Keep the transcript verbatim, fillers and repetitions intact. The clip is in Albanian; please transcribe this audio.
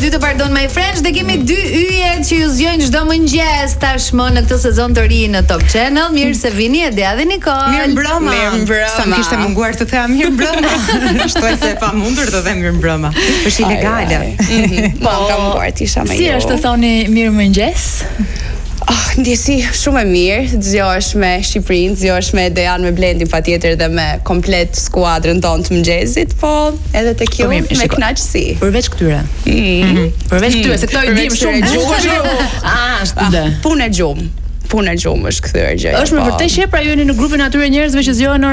dytë Pardon My Friends dhe kemi dy yjet që ju zgjojnë çdo mëngjes tashmë në këtë sezon të ri në Top Channel. Mirë se vini Edea dhe Nikol. Mirë mbrëma. Mirë mbrëma. Sa më kishte munguar të them mirë mbrëma. Shtoj se e pa mundur të them mirë mbrëma. Është ilegale. Po, kam munguar të isha me ju. Si është të thoni mirë mëngjes? Oh, ndjesi shumë e mirë, zgjohesh me Shqipërinë, zgjohesh me Dejan, me Blendin patjetër dhe me komplet skuadrën tonë të mëngjesit, po edhe tek ju me kënaqësi. Përveç këtyre. Mm. Përveç këtyre, se këto i dim shumë gjuhë. Ah, është dhe. Punë e gjumë. Punë e gjumë është kthyer gjëja. Është me vërtet sheh pra jeni në grupin atyre njerëzve që zgjohen